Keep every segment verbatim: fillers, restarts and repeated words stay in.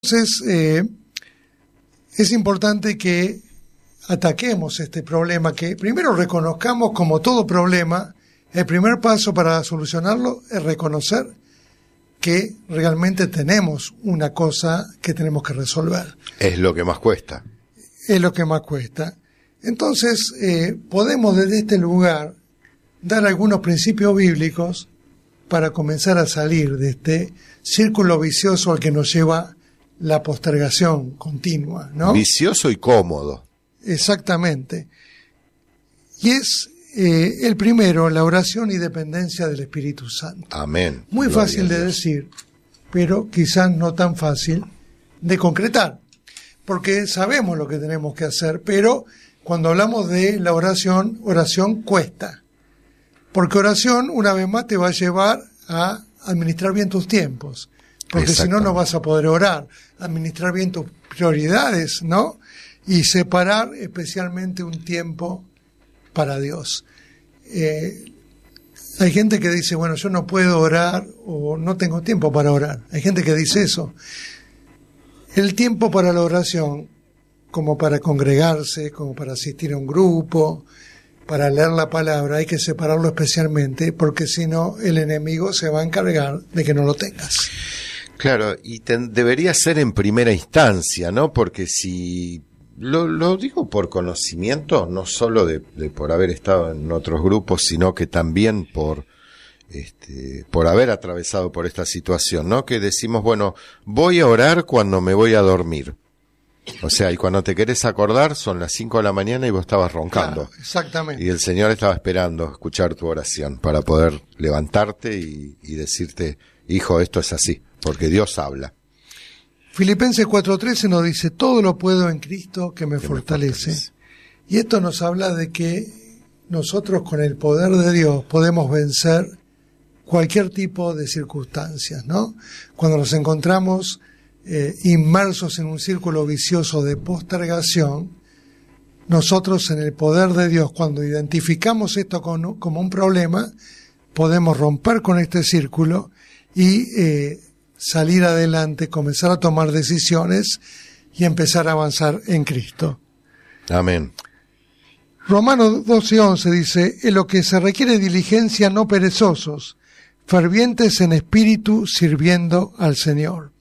Entonces, eh, es importante que ataquemos este problema, que primero reconozcamos como todo problema. El primer paso para solucionarlo es reconocer que realmente tenemos una cosa que tenemos que resolver. Es lo que más cuesta. Es lo que más cuesta. Entonces, eh, podemos desde este lugar dar algunos principios bíblicos para comenzar a salir de este círculo vicioso al que nos lleva la postergación continua, ¿no? Vicioso y cómodo. Exactamente. Y es eh, el primero, la oración y dependencia del Espíritu Santo. Amén. Muy Gloria fácil de a Dios. decir, pero quizás no tan fácil de concretar, porque sabemos lo que tenemos que hacer, pero cuando hablamos de la oración, oración cuesta, porque oración, una vez más, te va a llevar a administrar bien tus tiempos, porque si no, no vas a poder orar, administrar bien tus prioridades, ¿no? Y separar especialmente un tiempo para Dios. Eh, hay gente que dice, bueno, yo no puedo orar o no tengo tiempo para orar. Hay gente que dice eso. El tiempo para la oración, como para congregarse, como para asistir a un grupo, para leer la palabra, hay que separarlo especialmente, porque si no, el enemigo se va a encargar de que no lo tengas. Claro, y te, debería ser en primera instancia, ¿no? Porque si, lo, lo digo por conocimiento, no solo de, de por haber estado en otros grupos, sino que también por, este, por haber atravesado por esta situación, ¿no? Que decimos, bueno, voy a orar cuando me voy a dormir. O sea, y cuando te querés acordar, son las cinco de la mañana y vos estabas roncando. Claro, exactamente. Y el Señor estaba esperando escuchar tu oración para poder levantarte y, y decirte, hijo, esto es así. Porque Dios habla. Filipenses cuatro trece nos dice, todo lo puedo en Cristo que me, que fortalece. me fortalece. Y esto nos habla de que nosotros con el poder de Dios podemos vencer cualquier tipo de circunstancias, ¿no? Cuando nos encontramos eh, inmersos en un círculo vicioso de postergación, nosotros en el poder de Dios, cuando identificamos esto como, como un problema, podemos romper con este círculo y eh, salir adelante, comenzar a tomar decisiones y empezar a avanzar en Cristo. Amén. Romanos doce once dice, en lo que se requiere diligencia, no perezosos, fervientes en espíritu, sirviendo al Señor.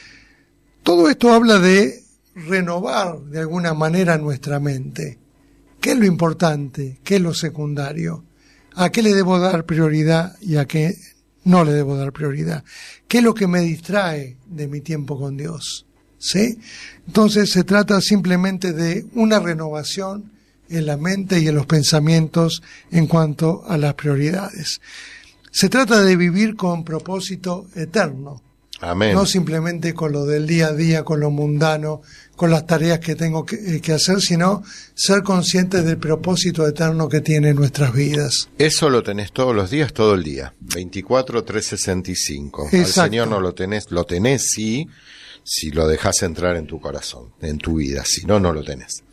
Todo esto habla de renovar de alguna manera nuestra mente. ¿Qué es lo importante? ¿Qué es lo secundario? ¿A qué le debo dar prioridad y a qué no le debo dar prioridad? ¿Qué es lo que me distrae de mi tiempo con Dios? ¿Sí? Entonces se trata simplemente de una renovación en la mente y en los pensamientos en cuanto a las prioridades. Se trata de vivir con propósito eterno. Amén. No simplemente con lo del día a día, con lo mundano, con las tareas que tengo que, que hacer, sino ser conscientes del propósito eterno que tiene nuestras vidas. Eso lo tenés todos los días, todo el día. veinticuatro, trescientos sesenta y cinco. Exacto. Al Señor no lo tenés, lo tenés sí, si lo dejás entrar en tu corazón, en tu vida. Si no, no lo tenés.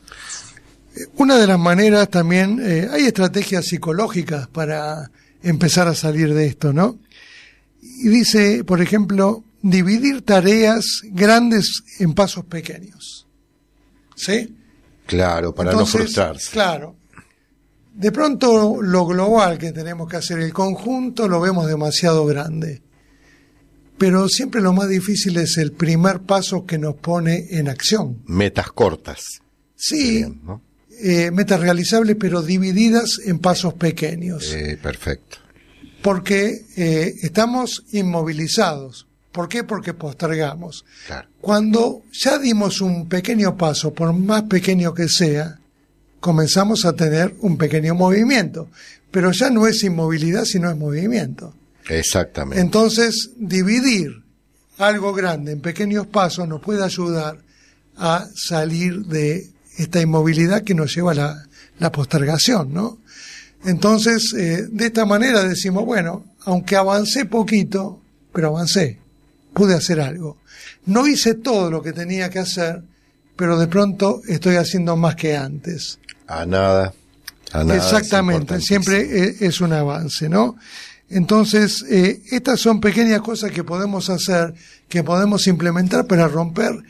Una de las maneras también, eh, hay estrategias psicológicas para empezar a salir de esto, ¿no? Y dice, por ejemplo, dividir tareas grandes en pasos pequeños. ¿Sí? Claro, para Entonces, no frustrarse. Claro. De pronto lo global que tenemos que hacer, el conjunto, lo vemos demasiado grande. Pero siempre lo más difícil es el primer paso que nos pone en acción. Metas cortas. Sí, bien, ¿no? eh, metas realizables, pero divididas en pasos pequeños. Eh, perfecto. Porque eh, estamos inmovilizados. ¿Por qué? Porque postergamos. Claro. Cuando ya dimos un pequeño paso, por más pequeño que sea, comenzamos a tener un pequeño movimiento. Pero ya no es inmovilidad, sino es movimiento. Exactamente. Entonces, dividir algo grande en pequeños pasos nos puede ayudar a salir de esta inmovilidad que nos lleva a la, la postergación, ¿no? Entonces, eh, de esta manera decimos, bueno, aunque avancé poquito, pero avancé, pude hacer algo. No hice todo lo que tenía que hacer, pero de pronto estoy haciendo más que antes. A nada, a nada. Exactamente, siempre es, es un avance, ¿no? Entonces, eh, estas son pequeñas cosas que podemos hacer, que podemos implementar para romper